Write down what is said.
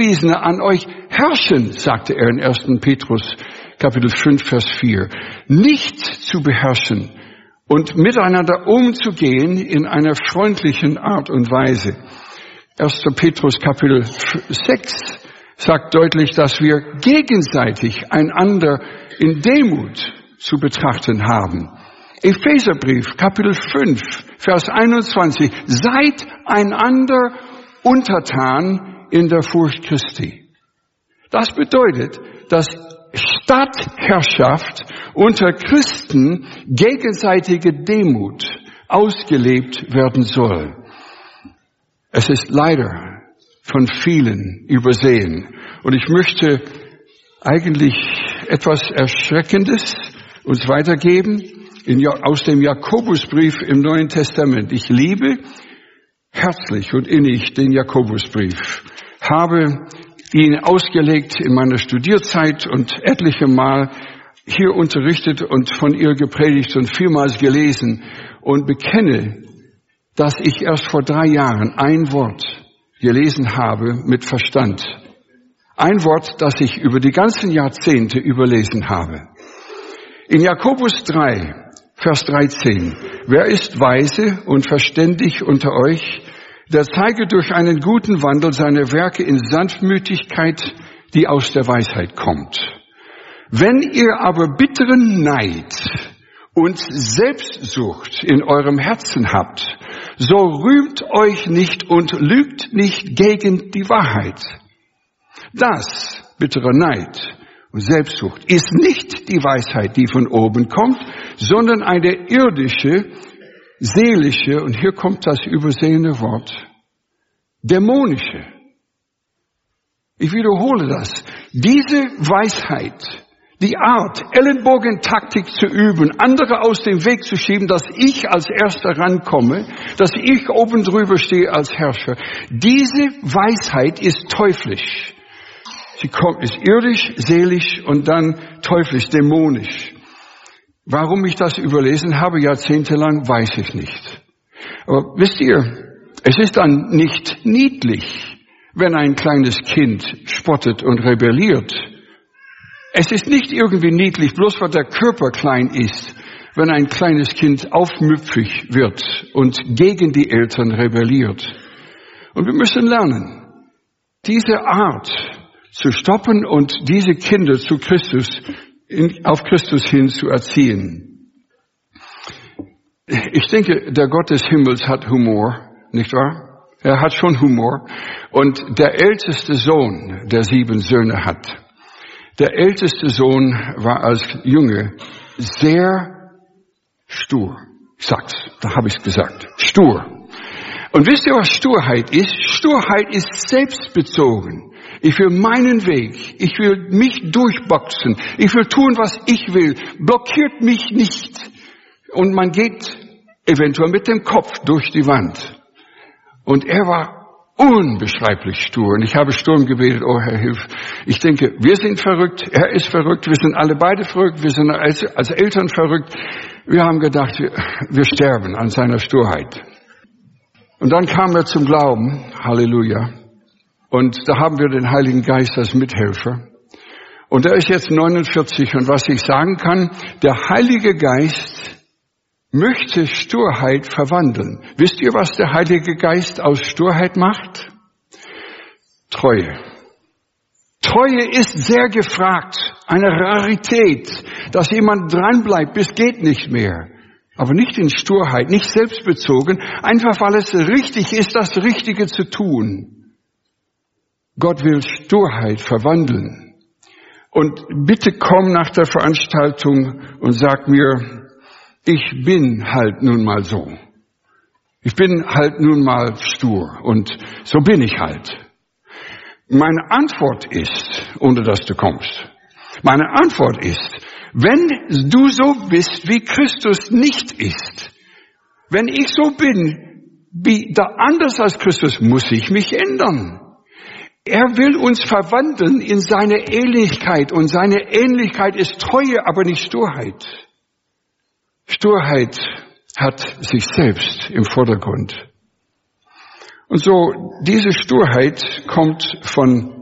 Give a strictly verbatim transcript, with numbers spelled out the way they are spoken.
Ausgewiesene an euch herrschen, sagte er in ersten Petrus Kapitel fünf, Vers vier. Nicht zu beherrschen und miteinander umzugehen in einer freundlichen Art und Weise. erster Petrus Kapitel sechs sagt deutlich, dass wir gegenseitig einander in Demut zu betrachten haben. Epheserbrief Kapitel fünf, Vers einundzwanzig. Seid einander untertan in der Furcht Christi. Das bedeutet, dass Stadtherrschaft unter Christen gegenseitige Demut ausgelebt werden soll. Es ist leider von vielen übersehen. Und ich möchte eigentlich etwas Erschreckendes uns weitergeben in, aus dem Jakobusbrief im Neuen Testament. Ich liebe herzlich und innig den Jakobusbrief, habe ihn ausgelegt in meiner Studierzeit und etliche Mal hier unterrichtet und von ihr gepredigt und vielmals gelesen und bekenne, dass ich erst vor drei Jahren ein Wort gelesen habe mit Verstand. Ein Wort, das ich über die ganzen Jahrzehnte überlesen habe. In Jakobus drei, Vers dreizehn. Wer ist weise und verständig unter euch, der zeige durch einen guten Wandel seine Werke in Sanftmütigkeit, die aus der Weisheit kommt. Wenn ihr aber bitteren Neid und Selbstsucht in eurem Herzen habt, so rühmt euch nicht und lügt nicht gegen die Wahrheit. Das, bitterer Neid und Selbstsucht, ist nicht die Weisheit, die von oben kommt, sondern eine irdische, seelische, und hier kommt das übersehene Wort, dämonische. Ich wiederhole das. Diese Weisheit, die Art, Ellenbogentaktik zu üben, andere aus dem Weg zu schieben, dass ich als Erster rankomme, dass ich oben drüber stehe als Herrscher. Diese Weisheit ist teuflisch. Sie kommt, ist irdisch, seelisch und dann teuflisch, dämonisch. Warum ich das überlesen habe, jahrzehntelang, weiß ich nicht. Aber wisst ihr, es ist dann nicht niedlich, wenn ein kleines Kind spottet und rebelliert. Es ist nicht irgendwie niedlich, bloß weil der Körper klein ist, wenn ein kleines Kind aufmüpfig wird und gegen die Eltern rebelliert. Und wir müssen lernen, diese Art zu stoppen und diese Kinder zu Christus, in, auf Christus hin zu erziehen. Ich denke, der Gott des Himmels hat Humor, nicht wahr? Er hat schon Humor. Und der älteste Sohn, der sieben Söhne hat, der älteste Sohn war als Junge sehr stur. Ich sag's, da habe ich's gesagt. Stur. Und wisst ihr, was Sturheit ist? Sturheit ist selbstbezogen. Ich will meinen Weg. Ich will mich durchboxen. Ich will tun, was ich will. Blockiert mich nicht. Und man geht eventuell mit dem Kopf durch die Wand. Und er war unbeschreiblich stur. Und ich habe Sturm gebetet, oh Herr, hilf. Ich denke, wir sind verrückt, er ist verrückt, wir sind alle beide verrückt, wir sind als, als Eltern verrückt. Wir haben gedacht, wir, wir sterben an seiner Sturheit. Und dann kam er zum Glauben, Halleluja. Und da haben wir den Heiligen Geist als Mithelfer. Und er ist jetzt neunundvierzig. Und was ich sagen kann, der Heilige Geist möchte Sturheit verwandeln. Wisst ihr, was der Heilige Geist aus Sturheit macht? Treue. Treue ist sehr gefragt. Eine Rarität, dass jemand dranbleibt, bis geht nicht mehr. Aber nicht in Sturheit, nicht selbstbezogen, einfach weil es richtig ist, das Richtige zu tun. Gott will Sturheit verwandeln. Und bitte komm nach der Veranstaltung und sag mir, ich bin halt nun mal so. Ich bin halt nun mal stur und so bin ich halt. Meine Antwort ist, ohne dass du kommst, meine Antwort ist, wenn du so bist, wie Christus nicht ist, wenn ich so bin, wie da anders als Christus, muss ich mich ändern. Er will uns verwandeln in seine Ähnlichkeit und seine Ähnlichkeit ist Treue, aber nicht Sturheit. Sturheit hat sich selbst im Vordergrund. Und so, diese Sturheit kommt von